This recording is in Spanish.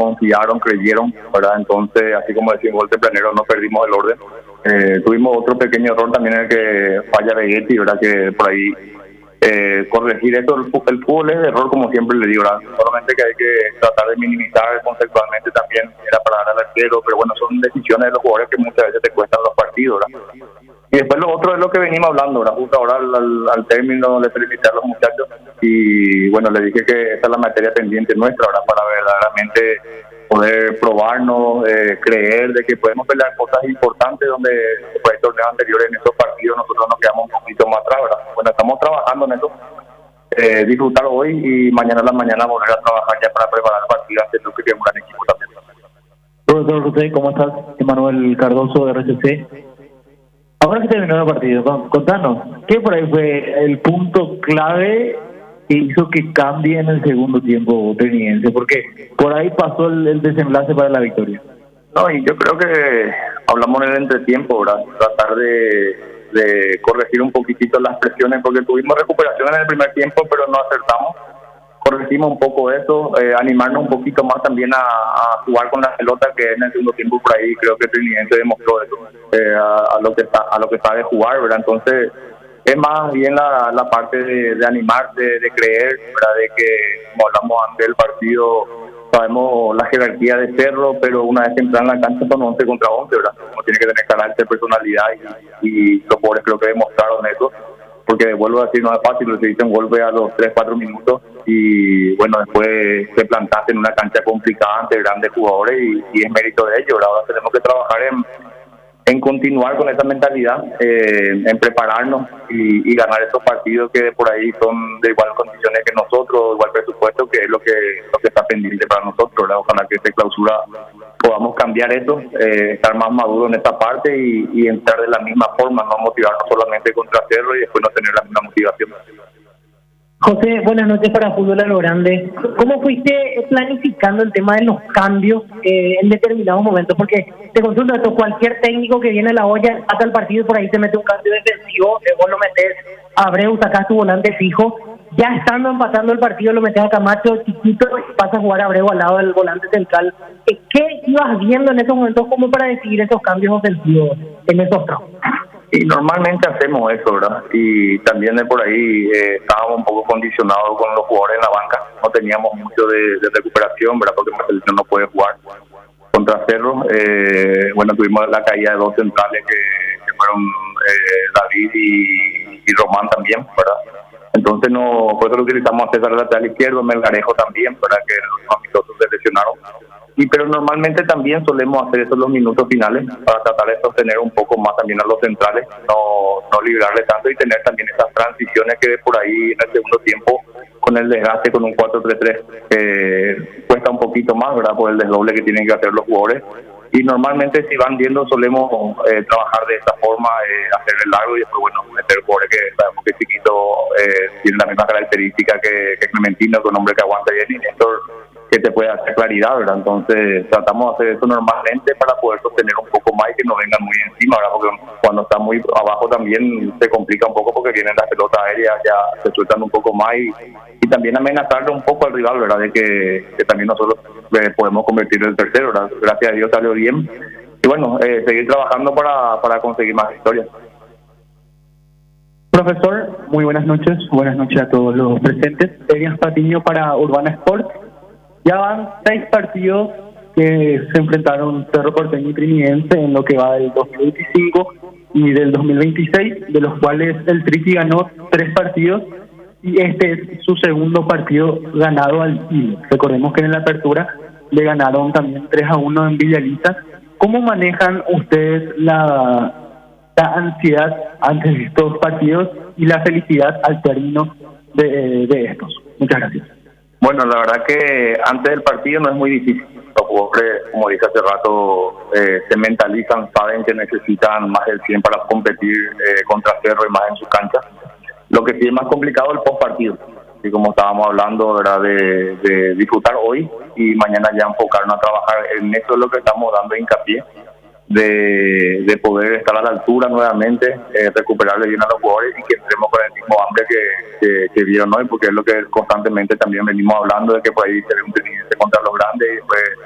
confiaron, creyeron, ¿verdad? Entonces, así como decimos, gol tempranero, no perdimos el orden. Tuvimos otro pequeño error también en el que falla Vegetti, ¿verdad? Que por ahí corregir esto, el fútbol es de error, como siempre le digo, ¿verdad? Solamente que hay que tratar de minimizar conceptualmente también, era para dar al arquero, pero bueno, son decisiones de los jugadores que muchas veces te cuestan los partidos, ¿verdad? Y después lo otro es lo que venimos hablando, ¿verdad? Justo ahora al término le felicité a los muchachos y bueno, les dije que esa es la materia pendiente nuestra, ¿verdad? Para verdaderamente poder probarnos, creer de que podemos pelear cosas importantes donde después de torneos anteriores en estos partidos nosotros nos quedamos un poquito más atrás, ¿verdad? Bueno, estamos trabajando en eso, disfrutar hoy y mañana a la mañana volver a trabajar ya para preparar el partido ante lo que tiene un gran equipo también. Profesor José, ¿cómo estás? Emanuel Cardoso de RCC. Ahora que terminó el partido, contanos, ¿qué por ahí fue el punto clave que hizo que cambie en el segundo tiempo Trinidense? Porque por ahí pasó el desenlace para la victoria. No, y yo creo que hablamos en el entretiempo, ¿verdad? Tratar de corregir un poquitito las presiones, porque tuvimos recuperación en el primer tiempo, pero no acertamos. Corregimos un poco eso, animarnos un poquito más también a jugar con la pelota, que en el segundo tiempo por ahí creo que Trinidad demostró eso, a lo que sabe jugar, ¿verdad? Entonces es más bien la parte de animarse, de creer, ¿verdad? De que, como hablamos antes del partido, sabemos la jerarquía de Cerro, pero una vez que entran en la cancha son 11 contra 11, ¿verdad? Uno tiene que tener carácter, personalidad y los pobres creo que demostraron eso, porque vuelvo a decir, no es fácil, se hizo un golpe a los 3-4 minutos y bueno, después se plantaste en una cancha complicada ante grandes jugadores y es mérito de ellos. Ahora tenemos que trabajar en continuar con esa mentalidad, en prepararnos y ganar esos partidos que por ahí son de igual condiciones que nosotros, igual presupuesto, que es lo que está pendiente para nosotros, ¿verdad? Ojalá que esta clausura podamos cambiar eso, estar más maduros en esta parte y entrar de la misma forma, no motivarnos solamente contra Cerro y después no tener la misma motivación. José, buenas noches para Fútbol a lo Grande. ¿Cómo fuiste planificando el tema de los cambios en determinados momentos? Porque te consulto esto, cualquier técnico que viene a la olla, pasa el partido y por ahí se mete un cambio defensivo, vos lo metés a Abreu, sacás tu volante fijo, ya estando empatando el partido lo metés a Camacho chiquito y pasas a jugar a Abreu al lado del volante central. ¿Qué ibas viendo en esos momentos como para decidir esos cambios ofensivos en esos tramos? Y normalmente hacemos eso, ¿verdad? Y también de por ahí estábamos un poco condicionados con los jugadores en la banca. No teníamos mucho de recuperación, ¿verdad? Porque Marcelino no puede jugar contra Cerro. Bueno, tuvimos la caída de dos centrales que fueron David y Román también, ¿verdad? Entonces, no, por eso lo utilizamos a César lateral izquierdo, Melgarejo también, ¿verdad? Que en los últimos minutos se lesionaron. Pero normalmente también solemos hacer eso en los minutos finales para tratar de sostener un poco más también a los centrales, no librarle tanto y tener también esas transiciones que por ahí en el segundo tiempo con el desgaste, con un 4-3-3 cuesta un poquito más, ¿verdad? Por el desdoble que tienen que hacer los jugadores. Y normalmente si van viendo solemos trabajar de esta forma, hacer el largo y después, bueno, meter jugadores que sabemos que Chiquito tiene la misma característica que Clementino, con un hombre que aguanta bien y Néstor que te puede hacer claridad, ¿verdad? Entonces tratamos de hacer eso normalmente para poder sostener un poco más y que no vengan muy encima, ¿verdad? Porque cuando está muy abajo también se complica un poco porque vienen las pelotas aéreas, ya se sueltan un poco más y también amenazarle un poco al rival, ¿verdad? De que también nosotros podemos convertir el tercero, ¿verdad? Gracias a Dios salió bien y bueno, seguir trabajando para conseguir más victorias. Profesor, muy buenas noches a todos los presentes. Elias Patiño para Urbana Sport. Ya van 6 partidos que se enfrentaron Cerro Porteño y Trinidense en lo que va del 2025 y del 2026, de los cuales el Triki ganó 3 partidos y este es su segundo partido ganado al hilo. Recordemos que en la apertura le ganaron también 3-1 en Villalita. ¿Cómo manejan ustedes la ansiedad antes de estos partidos y la felicidad al término de estos? Muchas gracias. Bueno, la verdad que antes del partido no es muy difícil. Los jugadores, como dije hace rato, se mentalizan, saben que necesitan más del 100 para competir contra Cerro y más en su cancha. Lo que sí es más complicado es el post-partido. Y como estábamos hablando, ¿verdad? De disfrutar hoy y mañana ya enfocarnos a trabajar. En eso es lo que estamos dando hincapié, de poder estar a la altura nuevamente, recuperarle bien a los jugadores y que entremos con el mismo hambre que vieron hoy, porque es lo que constantemente también venimos hablando, de que por ahí se ve un Trinidense contra los grandes y después